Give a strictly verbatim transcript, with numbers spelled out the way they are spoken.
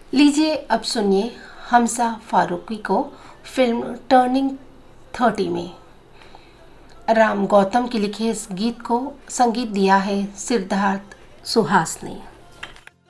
लीजिए अब सुनिए हमजा फारूकी को फिल्म टर्निंग थर्टी में। राम गौतम के लिखे इस गीत को संगीत दिया है सिद्धार्थ सुहास ने।